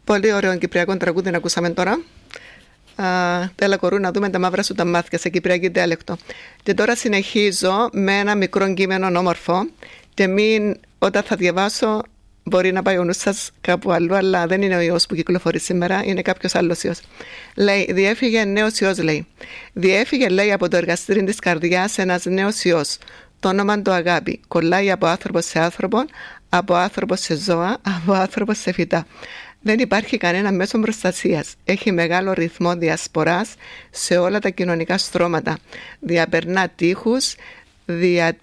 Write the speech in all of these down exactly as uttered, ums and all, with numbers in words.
Πολύ ωραίο κυπριακό τραγούδι να ακούσαμε τώρα. Uh, τέλα κορού να δούμε τα μαύρα σου τα μάτια σε κυπριακή διάλεκτο. Και τώρα συνεχίζω με ένα μικρό κείμενο όμορφο και μην, όταν θα διαβάσω μπορεί να πάει ο νους σας κάπου αλλού, αλλά δεν είναι ο ιός που κυκλοφορεί σήμερα, είναι κάποιος άλλος ιός. Λέει, διέφυγε νέος ιός, λέει. Διέφυγε, λέει, από το εργαστήρι της καρδιάς ένας νέος ιός. Το όνομα του αγάπη. Κολλάει από άνθρωπο σε άνθρωπο, από άνθρωπο σε ζώα, από άνθρωπο σε φυτά. Δεν υπάρχει κανένα μέσο προστασίας. Έχει μεγάλο ρυθμό διασποράς σε όλα τα κοινωνικά στρώματα. Διαπερνά τείχους, δια...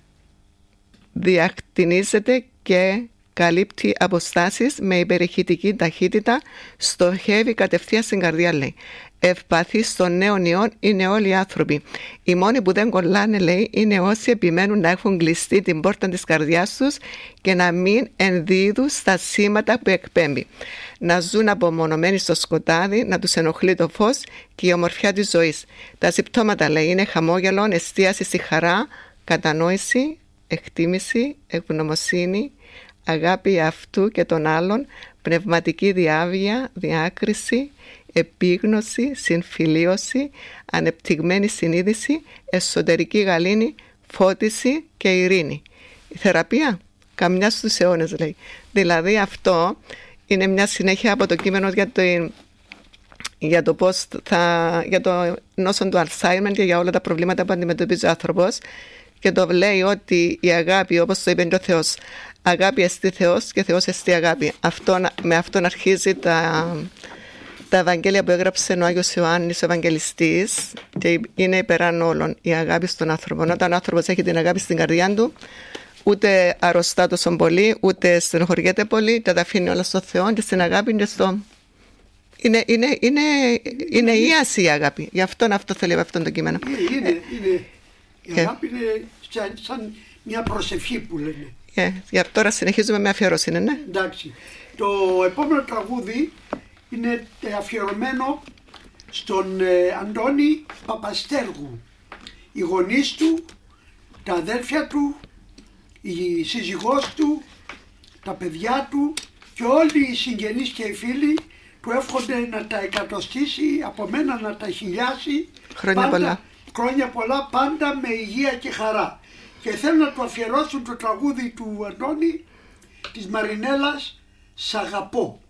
διακτηνίζεται και καλύπτει αποστάσεις με υπερηχητική ταχύτητα, στοχεύει κατευθείαν στην καρδιά, λέει. Ευπαθείς των νέων ιών είναι όλοι οι άνθρωποι. Οι μόνοι που δεν κολλάνε, λέει, είναι όσοι επιμένουν να έχουν κλειστεί την πόρτα της καρδιάς τους και να μην ενδίδουν στα σήματα που εκπέμπει. Να ζουν απομονωμένοι στο σκοτάδι, να τους ενοχλεί το φως και η ομορφιά της ζωής. Τα συμπτώματα, λέει, είναι χαμόγελο, εστίαση στη χαρά, κατανόηση, εκτίμηση, ευγνωμοσύνη, αγάπη αυτού και των άλλων, πνευματική διάβια, διάκριση, επίγνωση, συμφιλίωση, ανεπτυγμένη συνείδηση, εσωτερική γαλήνη, φώτιση και ειρήνη. Η θεραπεία, καμιά στους αιώνες, λέει. Δηλαδή αυτό είναι μια συνέχεια από το κείμενο για το, για το, πώς θα, για το νόσο του Alzheimer και για όλα τα προβλήματα που αντιμετωπίζει ο άνθρωπος, και το λέει ότι η αγάπη, όπως το είπε και ο Θεός, αγάπη εστί Θεός και Θεός εστί αγάπη. Αυτό, με αυτόν αρχίζει τα, τα Ευαγγέλια που έγραψε ο Άγιος Ιωάννης ο Ευαγγελιστής, και είναι υπεράν όλων η αγάπη στον άνθρωπο. Όταν ο άνθρωπος έχει την αγάπη στην καρδιά του, ούτε αρρωστά τόσο πολύ, ούτε στενοχωριέται πολύ, και τα αφήνει όλα στο Θεό και στην αγάπη και στο... Είναι, είναι, είναι, είναι ίαση η αγάπη. Γι' αυτό αυτό θέλει αυτό το κείμενο. Είναι, είναι, είναι. Η αγάπη είναι σαν, σαν μια προσευχή που λένε. Yeah. Για τώρα συνεχίζουμε με αφιέρωση, ναι. Εντάξει. Το επόμενο τραγούδι είναι αφιερωμένο στον ε, Αντώνη Παπαστέργου. Οι γονείς του, τα αδέρφια του, η σύζυγός του, τα παιδιά του και όλοι οι συγγενείς και οι φίλοι που εύχονται να τα εκατοστήσει, από μένα να τα χιλιάσει. Χρόνια πάντα, πολλά. Χρόνια πολλά, πάντα με υγεία και χαρά. Και θέλω να του αφιερώσουν το τραγούδι του Αντώνη, της Μαρινέλας, «Σ' αγαπώ».